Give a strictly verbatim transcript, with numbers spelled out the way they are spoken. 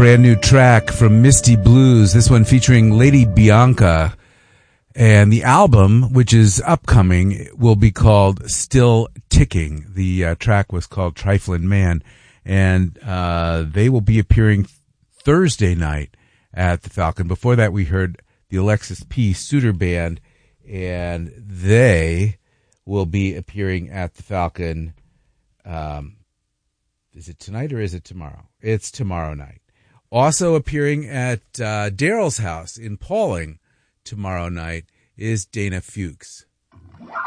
brand new track from Misty Blues, this one featuring Lady Bianca. And the album, which is upcoming, will be called Still Ticking. The uh, track was called Triflin' Man. And uh, they will be appearing Thursday night at the Falcon. Before that, we heard the Alexis P. Suter Band, and they will be appearing at the Falcon. Um, is it tonight or is it tomorrow? It's tomorrow night. Also appearing at uh, Daryl's house in Pauling tomorrow night is Dana Fuchs.